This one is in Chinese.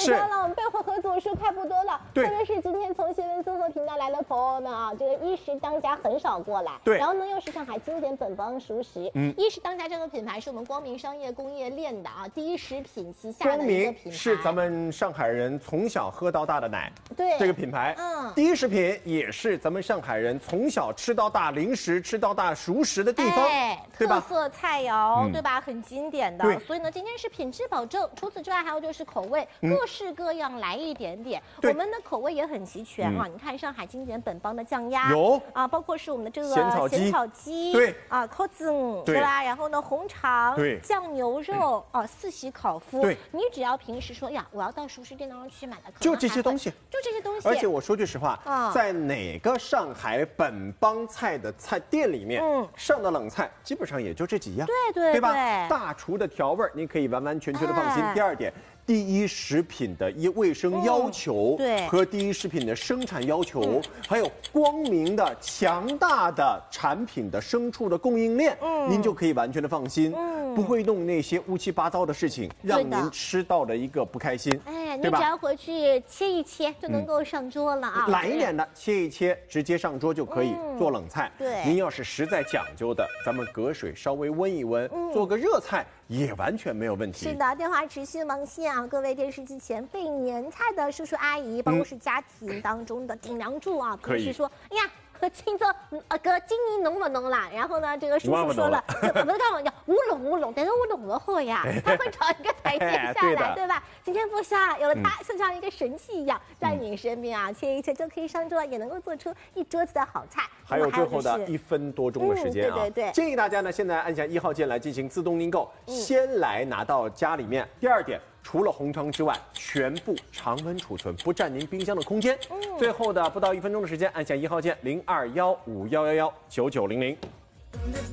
紧张了，我们备货盒组数快不多了。特别是今天从新闻综合频道来的朋友们啊，这个一食当家很少过来， 对， 然后呢又是上海经典本帮熟食，一食当家这个品牌是我们光明商业工业链的啊，第一食品旗下的一个品牌。 是咱们上海人从小喝到大的奶， 对， 这个品牌，第一食品也是咱们上海人从小吃到大零食吃到大熟食的地方，对吧？ 特色菜肴，对吧？很经典的。所以呢，今天是品质保证，除此之外还有就是口味，各式各样来一点点。我们的口味也很齐全啊！你看上海经典本帮的酱鸭有啊，包括是我们的这个咸草鸡，对啊，扣子对吧？然后呢，红肠， 对， 酱牛肉啊，四喜烤麸， 对， 你只要平时说呀，我要到熟食店当中去买的， 就这些东西， 就这些东西。 而且我说句实话，在哪个上海本帮菜的菜店里面，上的冷菜基本上也就这几样，对吧？大厨的调味你可以完完全全的放心。第二点。第一食品的卫生要求，和第一食品的生产要求，还有光明的、强大的产品的牲畜的供应链，您就可以完全的放心，不会弄那些乌七八糟的事情，让您吃到的一个不开心。 哎，你只要回去切一切就能够上桌了啊！ 懒一点的切一切，直接上桌就可以做冷菜。 对， 您要是实在讲究的，咱们隔水稍微温一温，做个热菜。也完全没有问题。 是的，电话持续忙线啊！各位电视机前备年菜的叔叔阿姨，包括是家庭当中的顶梁柱啊，平时说，哎呀。和青州个今年弄不弄啦？然后呢，这个叔叔说了，不是干嘛叫乌龙，但是我弄了后呀，他会找一个台阶下来，对吧？今天不下，有了它，就像一个神器一样，在你身边啊，切一切就可以上桌，也能够做出一桌子的好菜。 还有最后的1分多钟的时间啊， 对， 建议大家呢，现在按下1号键来进行自动订购，先来拿到家里面。第二点。除了红肠之外，全部常温储存，不占您冰箱的空间。最后的不到1分钟的时间，按下1号键0215119900。